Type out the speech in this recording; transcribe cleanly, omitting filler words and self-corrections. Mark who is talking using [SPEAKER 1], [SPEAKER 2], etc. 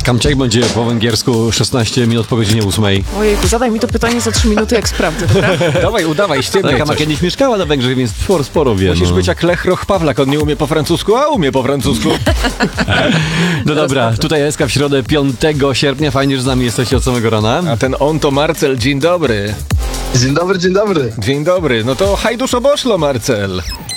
[SPEAKER 1] Kamciak będzie po węgiersku 16 minut po godzinie 8.
[SPEAKER 2] Ojejku, zadaj mi to pytanie za 3 minuty, jak sprawdzę, dobra?
[SPEAKER 3] Dawaj, udawaj, ściemniaj
[SPEAKER 1] Kama
[SPEAKER 3] coś.
[SPEAKER 1] kiedyś mieszkała na Węgrzech, więc sporo wie.
[SPEAKER 3] Musisz być jak Lech Roch-Pawlak, on nie umie po francusku, a umie po francusku.
[SPEAKER 1] No dobra, tutaj SK w środę 5 sierpnia. Fajnie, że z nami jesteście od samego rana.
[SPEAKER 3] A ten on to Marcel, dzień dobry.
[SPEAKER 4] Dzień dobry, dzień dobry.
[SPEAKER 3] Dzień dobry, no to hajdusz oboszlo, Marcel.